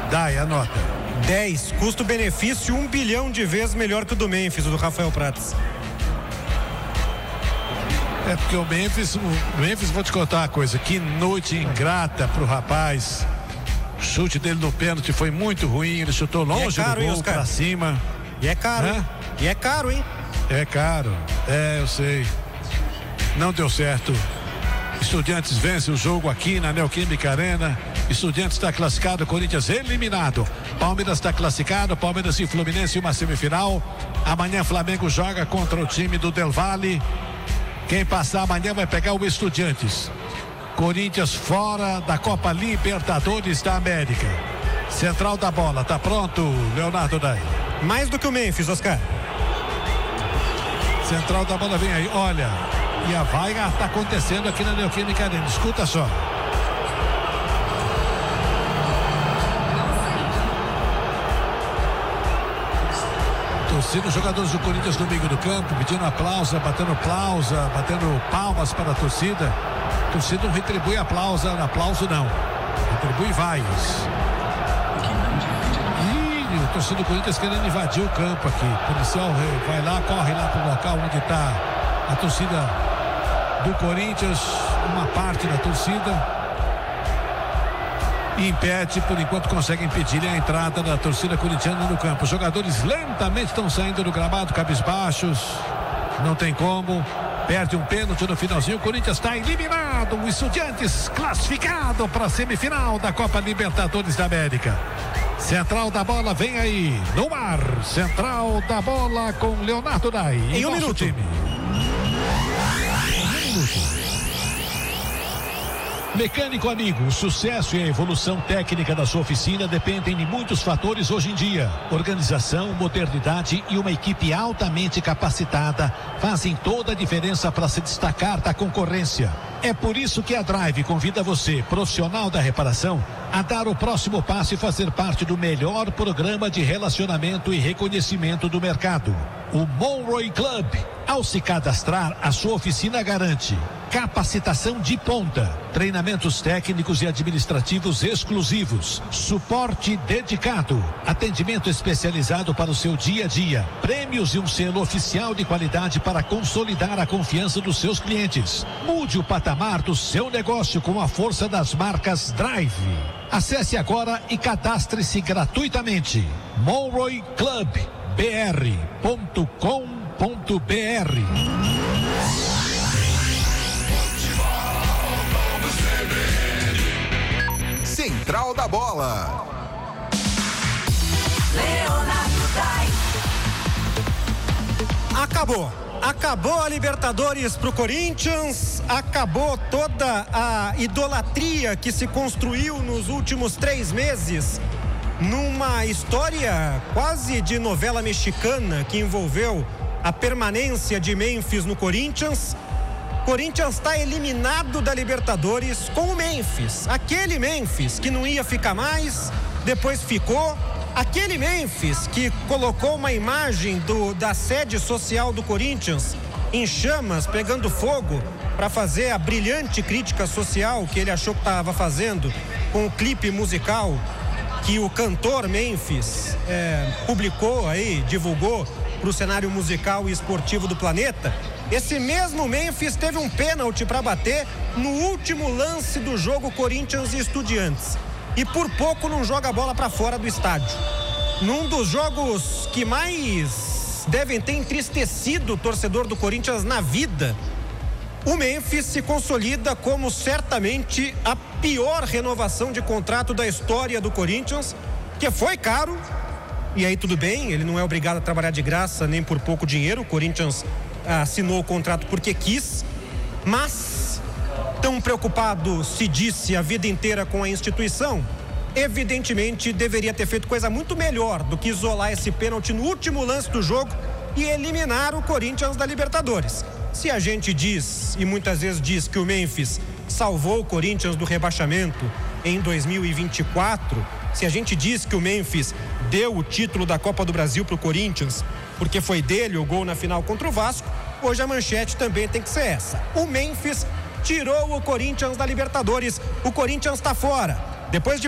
Dai, anota. 10. Custo-benefício 1 bilhão de vezes melhor que o do Memphis, o do Rafael Prats. É porque o Memphis, vou te contar uma coisa, que noite ingrata pro rapaz. O chute dele no pênalti foi muito ruim, ele chutou longe do gol, pra cima. E é caro, hein? E é caro, hein? É caro, eu sei. Não deu certo. Estudiantes vence o jogo aqui na Neoquímica Arena. Estudiantes está classificado, Corinthians eliminado. Palmeiras está classificado, Palmeiras e Fluminense uma semifinal. Amanhã Flamengo joga contra o time do Del Valle. Quem passar amanhã vai pegar o Estudiantes. Corinthians fora da Copa Libertadores da América. Central da bola, tá pronto, Leonardo Dai. Mais do que o Memphis, Oscar. Central da bola vem aí, olha. E a vaga tá acontecendo aqui na Neoquímica Arena. Escuta só. Torcida, os jogadores do Corinthians no meio do campo, pedindo aplauso, batendo palmas para a torcida. A torcida não retribui aplauso não. Retribui vaias. E o torcedor do Corinthians querendo invadir o campo aqui. O policial vai lá, corre lá para o local onde está a torcida do Corinthians, uma parte da torcida. E impede, por enquanto consegue impedir a entrada da torcida corintiana no campo. Os jogadores lentamente estão saindo do gramado, cabisbaixos, não tem como, perde um pênalti no finalzinho, o Corinthians está eliminado, o Estudiantes classificado para a semifinal da Copa Libertadores da América. Central da bola vem aí, no ar, central da bola com Leonardo Dai. Em um minuto. Time. Mecânico amigo, o sucesso e a evolução técnica da sua oficina dependem de muitos fatores hoje em dia. Organização, modernidade e uma equipe altamente capacitada fazem toda a diferença para se destacar da concorrência. É por isso que a Drive convida você, profissional da reparação, a dar o próximo passo e fazer parte do melhor programa de relacionamento e reconhecimento do mercado. O Monroe Club. Ao se cadastrar, a sua oficina garante capacitação de ponta, treinamentos técnicos e administrativos exclusivos, suporte dedicado, atendimento especializado para o seu dia a dia, prêmios e um selo oficial de qualidade para consolidar a confiança dos seus clientes. Mude o patamar do seu negócio com a força das marcas Drive. Acesse agora e cadastre-se gratuitamente. monroeclubr.com.br. Central da bola. Acabou a Libertadores pro Corinthians, acabou toda a idolatria que se construiu nos últimos 3 meses numa história quase de novela mexicana que envolveu a permanência de Memphis no Corinthians. Corinthians está eliminado da Libertadores com o Memphis, aquele Memphis que não ia ficar mais, depois ficou, aquele Memphis que colocou uma imagem da sede social do Corinthians em chamas, pegando fogo, para fazer a brilhante crítica social que ele achou que estava fazendo com o clipe musical que o cantor Memphis publicou aí, divulgou para o cenário musical e esportivo do planeta. Esse mesmo Memphis teve um pênalti para bater no último lance do jogo Corinthians e Estudiantes. E por pouco não joga a bola para fora do estádio. Num dos jogos que mais devem ter entristecido o torcedor do Corinthians na vida, o Memphis se consolida como certamente a pior renovação de contrato da história do Corinthians, que foi caro. E aí tudo bem, ele não é obrigado a trabalhar de graça nem por pouco dinheiro. O Corinthians assinou o contrato porque quis, mas tão preocupado se disse a vida inteira com a instituição, evidentemente deveria ter feito coisa muito melhor do que isolar esse pênalti no último lance do jogo e eliminar o Corinthians da Libertadores. Se a gente diz, e muitas vezes diz, que o Memphis salvou o Corinthians do rebaixamento em 2024, se a gente diz que o Memphis deu o título da Copa do Brasil para o Corinthians porque foi dele o gol na final contra o Vasco, hoje a manchete também tem que ser essa. O Memphis tirou o Corinthians da Libertadores, o Corinthians está fora. Depois de